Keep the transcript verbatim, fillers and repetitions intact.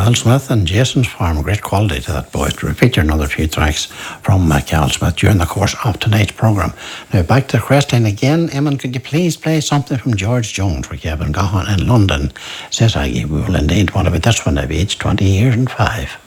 Cal Smith and Jason's Farm. Great quality to that boy. To repeat another few tracks from uh, Cal Smith during the course of tonight's programme. Now back to the quest line again. Eamon, could you please play something from George Jones for Kevin Gahan in London? Says Aggie, we will indeed. What about this one? I've aged twenty years and five.